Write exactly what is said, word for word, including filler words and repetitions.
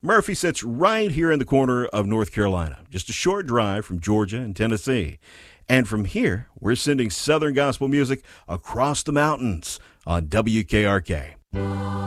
Murphy sits right here in the corner of North Carolina, just a short drive from Georgia and Tennessee. And from here, we're sending Southern gospel music across the mountains on W K R K.